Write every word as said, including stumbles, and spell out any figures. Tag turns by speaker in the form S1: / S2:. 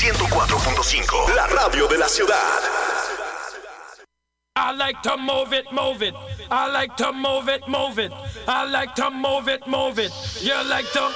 S1: ciento cuatro punto cinco, la radio de la ciudad.
S2: I like to move it, move it. I like to move it, move it. I like to move it, move it. You like to